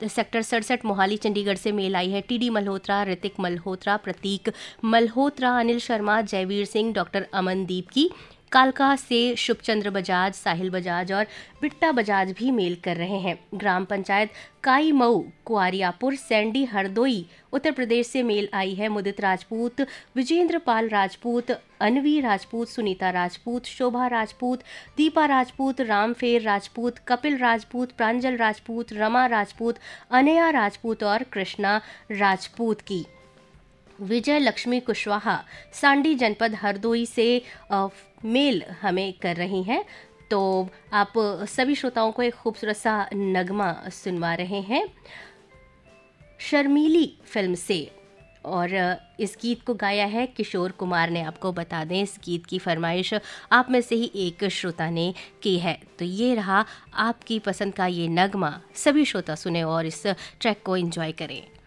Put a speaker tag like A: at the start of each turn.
A: Sector 67 Mohali Chandigarh से mail आई है। TD Malhotra, Hrithik Malhotra, प्रतीक Malhotra, Anil Sharma, Jaiveer Singh, doctor Amandeep की। कालका से शुभचंद्र बजाज, साहिल बजाज और बिट्टा बजाज भी मेल कर रहे हैं। ग्राम पंचायत काई मऊ, कुआरियापुर, सैंडी, हरदोई, उत्तर प्रदेश से मेल आई है। मुदित राजपूत, विजेंद्र पाल राजपूत, अनवी राजपूत, सुनीता राजपूत, शोभा राजपूत, दीपा राजपूत, रामफेर राजपूत, कपिल राजपूत, प्रांजल राजपूत, रमा राजपूत, अनया राजपूत और कृष्णा राजपूत की। विजय लक्ष्मी कुशवाहा, सांडी जनपद हरदोई से मेल हमें कर रही हैं। तो आप सभी श्रोताओं को एक खूबसूरत सा नगमा सुनवा रहे हैं शर्मीली फिल्म से, और इस गीत को गाया है किशोर कुमार ने। आपको बता दें, इस गीत की फरमाइश आप में से ही एक श्रोता ने की है। तो ये रहा आपकी पसंद का ये नगमा। सभी श्रोता सुने और इस ट्रैक को एंजॉय करें।